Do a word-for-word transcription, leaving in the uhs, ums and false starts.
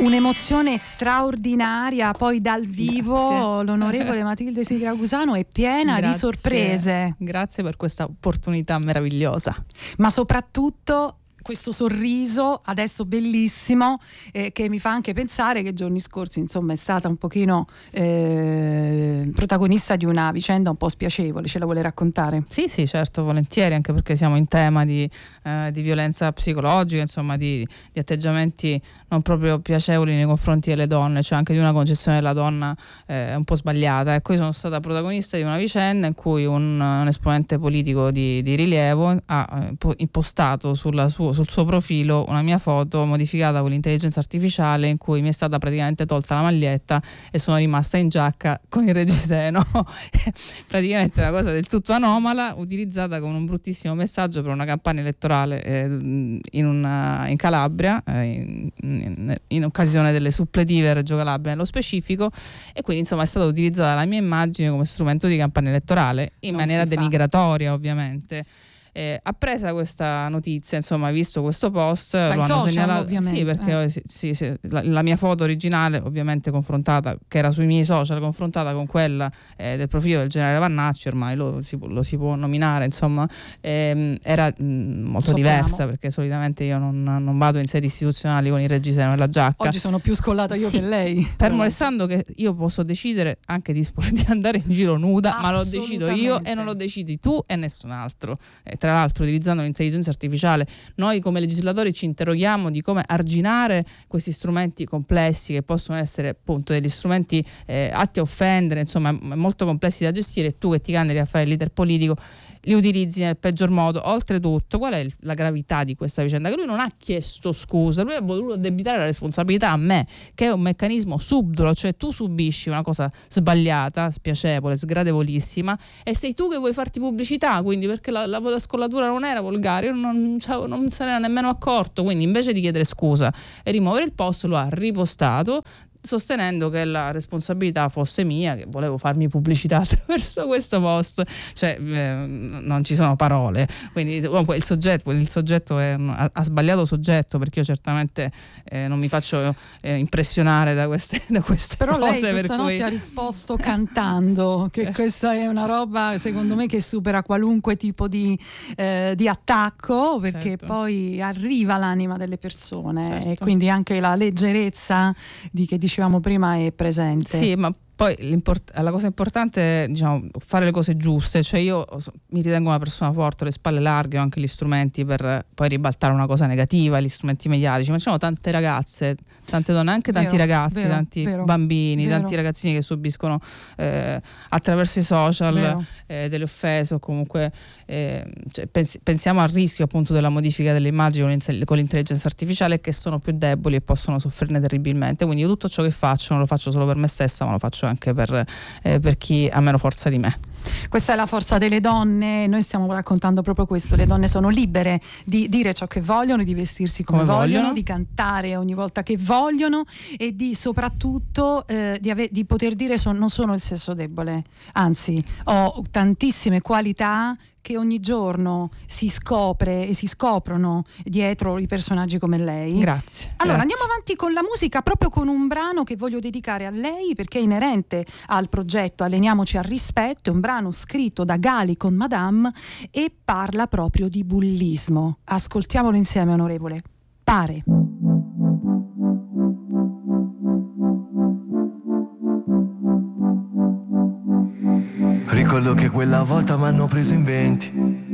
Un'emozione straordinaria, poi dal vivo. Grazie. L'onorevole Matilde Siracusano è piena Grazie. di sorprese. Grazie per questa opportunità meravigliosa. Ma soprattutto questo sorriso adesso bellissimo, eh, che mi fa anche pensare che giorni scorsi insomma è stata un pochino eh, protagonista di una vicenda un po' spiacevole. Ce la vuole raccontare? Sì, sì, certo, volentieri, anche perché siamo in tema di, eh, di violenza psicologica, insomma di, di atteggiamenti non proprio piacevoli nei confronti delle donne, cioè anche di una concezione della donna eh, un po' sbagliata. Ecco, io sono stata protagonista di una vicenda in cui un, un esponente politico di, di rilievo ha eh, impostato sulla sua sul suo profilo una mia foto modificata con l'intelligenza artificiale, in cui mi è stata praticamente tolta la maglietta e sono rimasta in giacca con il reggiseno. Praticamente una cosa del tutto anomala, utilizzata come un bruttissimo messaggio per una campagna elettorale eh, in, una, in Calabria eh, in, in, in occasione delle suppletive a Reggio Calabria nello specifico, e quindi insomma è stata utilizzata la mia immagine come strumento di campagna elettorale in non maniera denigratoria, ovviamente. Eh, appresa questa notizia, insomma, visto questo post, Dai lo hanno social, segnalato. ovviamente. Sì, perché eh. sì, sì, sì, la, la mia foto originale, ovviamente confrontata, che era sui miei social, confrontata con quella eh, del profilo del generale Vannacci, ormai lo si, lo si può nominare, insomma, ehm, era mh, molto Sappiamo. diversa, perché solitamente io non, non vado in sedi istituzionali con il reggiseno e la giacca. Oggi sono più scollata io sì, che lei. fermo restando che io posso decidere anche di, di andare in giro nuda, ma lo decido io e non lo decidi tu e nessun altro. Eh, tra l'altro, utilizzando l'intelligenza artificiale, noi come legislatori ci interroghiamo di come arginare questi strumenti complessi, che possono essere appunto degli strumenti eh, atti a offendere, insomma molto complessi da gestire, e tu che ti candidi a fare il leader politico li utilizzi nel peggior modo. Oltretutto, qual è la gravità di questa vicenda? Che lui non ha chiesto scusa, lui ha voluto addebitare la responsabilità a me, che è un meccanismo subdolo, cioè tu subisci una cosa sbagliata, spiacevole, sgradevolissima, e sei tu che vuoi farti pubblicità, quindi perché la, la scollatura non era volgare, io non, cioè, non se ne era nemmeno accorto, quindi invece di chiedere scusa e rimuovere il post lo ha ripostato, sostenendo che la responsabilità fosse mia, che volevo farmi pubblicità attraverso questo post. Cioè eh, non ci sono parole. Quindi comunque il soggetto, il soggetto è un, ha, ha sbagliato soggetto, perché io certamente eh, non mi faccio eh, impressionare da queste, da queste Però cose. lei questa per notte cui... ha risposto cantando, che questa è una roba secondo me che supera qualunque tipo di, eh, di attacco, perché certo. poi arriva l'anima delle persone, certo. e quindi anche la leggerezza di che dicevamo prima è presente. Sì, ma poi la cosa importante è, diciamo, fare le cose giuste. Cioè io mi ritengo una persona forte, ho le spalle larghe, ho anche gli strumenti per poi ribaltare una cosa negativa, gli strumenti mediatici, ma ci sono tante ragazze, tante donne, anche tanti vero, ragazzi, vero, tanti vero, bambini, vero. tanti ragazzini che subiscono eh, attraverso i social eh, delle offese, o comunque eh, cioè, pens- pensiamo al rischio appunto della modifica delle immagini con, con l'intelligenza artificiale, che sono più deboli e possono soffrirne terribilmente. Quindi io tutto ciò che faccio non lo faccio solo per me stessa, ma lo faccio anche per, eh, per chi ha meno forza di me. Questa è la forza delle donne. Noi stiamo raccontando proprio questo: le donne sono libere di dire ciò che vogliono, di vestirsi come, come vogliono, vogliono, di cantare ogni volta che vogliono, e di soprattutto eh, di, ave- di poter dire so- non sono il sesso debole, anzi ho tantissime qualità che ogni giorno si scopre e si scoprono dietro i personaggi come lei. Grazie. Allora grazie. andiamo avanti con la musica, proprio con un brano che voglio dedicare a lei, perché è inerente al progetto Alleniamoci al rispetto. È un brano scritto da Gali con Madame e parla proprio di bullismo. Ascoltiamolo insieme, onorevole. Pare. Ricordo che quella volta m'hanno preso in venti